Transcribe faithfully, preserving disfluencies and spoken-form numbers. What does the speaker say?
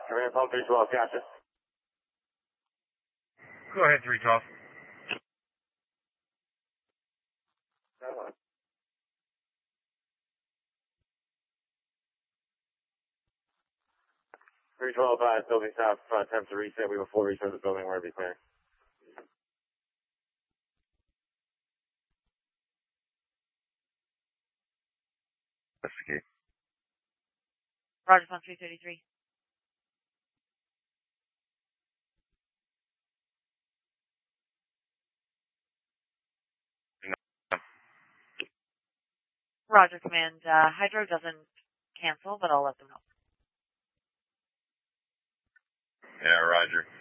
Command Pump three twelve, gotcha. Go ahead, three twelve. three twelve, uh, building south, uh, attempt to reset. We have a full reset of the building. We're going to be clear. Investigate. Roger, Pump three thirty-three. Roger, Command. Uh, Hydro doesn't cancel, but I'll let them know. Yeah, Roger.